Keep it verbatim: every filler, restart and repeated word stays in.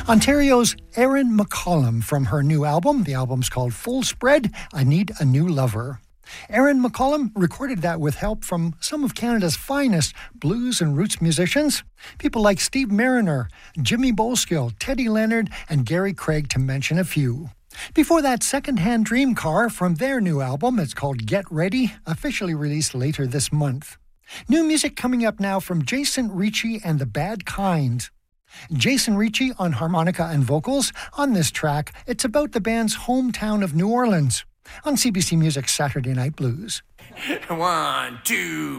Ontario's Erin McCollum from her new album. The album's called Full Spread, I Need a New Lover. Erin McCollum recorded that with help from some of Canada's finest blues and roots musicians. People like Steve Mariner, Jimmy Bolskill, Teddy Leonard, and Gary Craig, to mention a few. Before that, Secondhand Dream Car from their new album. It's called Get Ready, officially released later this month. New music coming up now from Jason Ricci and the Bad Kind. Jason Ricci on harmonica and vocals. On this track, it's about the band's hometown of New Orleans. On C B C Music's Saturday Night Blues. One, two.